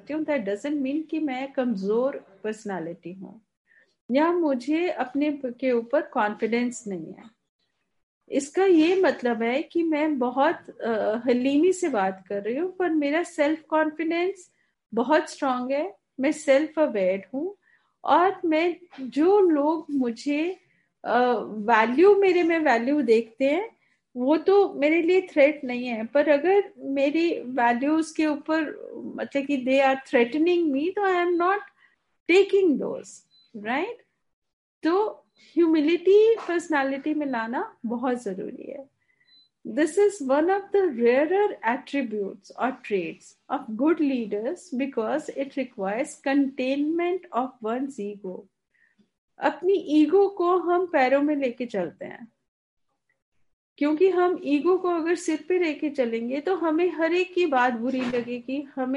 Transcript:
करती हूँ that doesn't mean कि मैं कमजोर पर्सनालिटी हूँ या मुझे अपने के ऊपर कॉन्फिडेंस नहीं है। इसका ये मतलब है कि मैं बहुत हलीमी से बात कर रही हूँ, पर मेरा सेल्फ कॉन्फिडेंस बहुत स्ट्रांग है, मैं सेल्फ अवेयर हूँ, और मैं जो लोग मुझे वैल्यू मेरे में वैल्यू देखते हैं वो तो मेरे लिए थ्रेट नहीं है, पर अगर मेरी वैल्यूज के ऊपर मतलब कि दे आर थ्रेटनिंग मी, तो I am not taking those, right. तो ह्यूमिलिटी पर्सनालिटी में लाना बहुत जरूरी है। This is one of the rarer attributes or traits of good leaders because it requires containment of one's ego. अपनी ईगो को हम पैरों में लेके चलते हैं, क्योंकि हम ईगो को अगर सिर पे लेके चलेंगे तो हमें हर एक की बात बुरी लगेगी, हमें